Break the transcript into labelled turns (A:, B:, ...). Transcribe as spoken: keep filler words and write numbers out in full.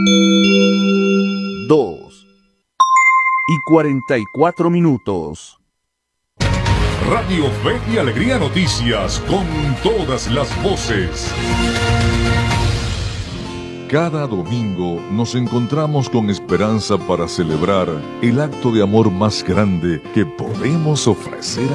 A: dos y cuarenta y cuatro minutos.
B: Radio Fe y Alegría Noticias, con todas las voces. Cada domingo nos encontramos con esperanza para celebrar el acto de amor más grande que podemos ofrecer